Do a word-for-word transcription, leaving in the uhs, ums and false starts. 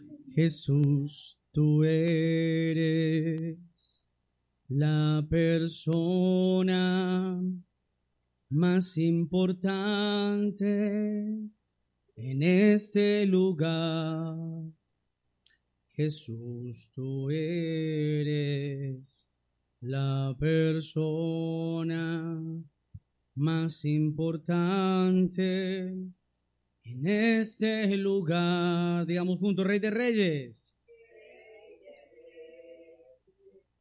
Jesús, tú eres la persona más importante en este lugar. Jesús, tú eres la persona más importante en este lugar. Digamos juntos, Rey de Reyes.